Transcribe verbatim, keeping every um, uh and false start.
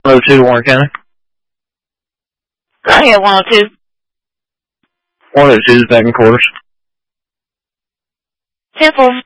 one oh two, Warren County. Go ahead, one oh two. one oh two, second quarters. Temple.